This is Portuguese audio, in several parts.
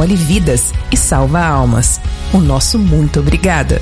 acolhe vidas e salva almas. O nosso muito obrigada.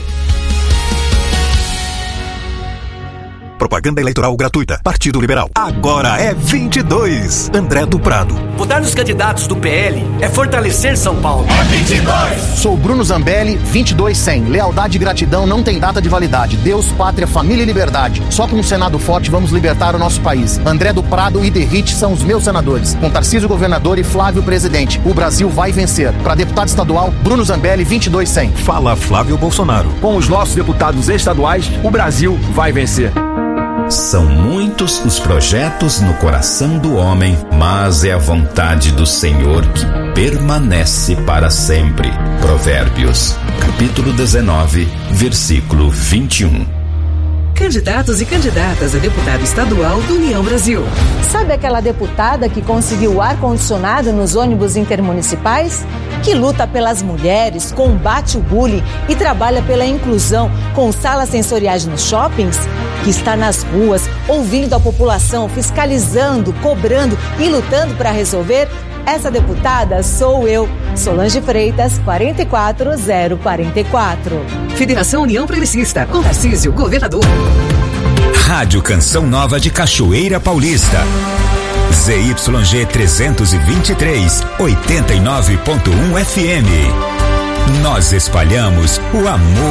Propaganda eleitoral gratuita. Partido Liberal. Agora é 22. André do Prado. Votar nos candidatos do PL é fortalecer São Paulo. É 22. Sou Bruno Zambelli, 22-100. Lealdade e gratidão não tem data de validade. Deus, pátria, família e liberdade. Só com um Senado forte vamos libertar o nosso país. André do Prado e Derrite são os meus senadores. Com Tarcísio governador e Flávio presidente. O Brasil vai vencer. Para deputado estadual, Bruno Zambelli, 22-100. Fala Flávio Bolsonaro. Com os nossos deputados estaduais, o Brasil vai vencer. São muitos os projetos no coração do homem, mas é a vontade do Senhor que permanece para sempre. Provérbios, capítulo 19, versículo 21. Candidatos e candidatas a deputado estadual do União Brasil. Sabe aquela deputada que conseguiu ar-condicionado nos ônibus intermunicipais? Que luta pelas mulheres, combate o bullying e trabalha pela inclusão com salas sensoriais nos shoppings? Que está nas ruas, ouvindo a população, fiscalizando, cobrando e lutando para resolver? Essa deputada sou eu, Solange Freitas, 44044. Federação União Progressista, com Tarcísio, governador. Rádio Canção Nova de Cachoeira Paulista. ZYG 323, 89.1 FM. Nós espalhamos o amor.